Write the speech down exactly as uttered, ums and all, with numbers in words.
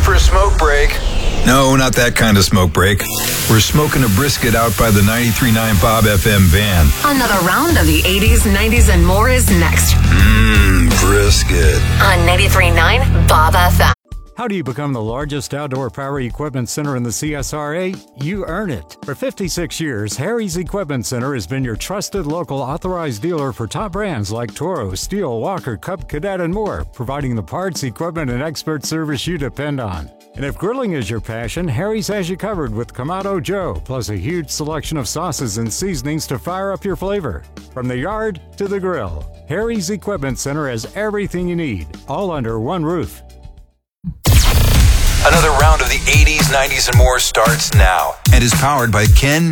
for a smoke break. No, not that kind of smoke break. We're smoking a brisket out by the ninety-three point nine Bob F M van. Another round of the eighties, nineties, and more is next. Mmm, brisket. On ninety-three point nine Bob F M. How do you become the largest outdoor power equipment center in the C S R A? You earn it. For fifty-six years, Harry's Equipment Center has been your trusted local authorized dealer for top brands like Toro, Steel, Walker, Cub Cadet, and more, providing the parts, equipment, and expert service you depend on. And if grilling is your passion, Harry's has you covered with Kamado Joe, plus a huge selection of sauces and seasonings to fire up your flavor. From the yard to the grill, Harry's Equipment Center has everything you need, all under one roof. Another round of the eighties, nineties, and more starts now. And is powered by Ken